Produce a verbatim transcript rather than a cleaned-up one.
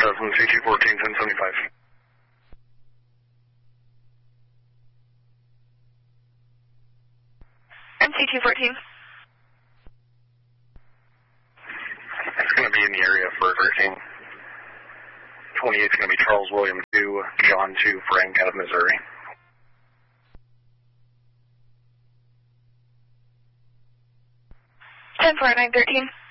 Cessna C two fourteen, ten seventy-five. And C two fourteen. It's going to be in the area for thirteen. twenty-eight is going to be Charles William two, John two, Frank out of Missouri. ten four nine thirteen.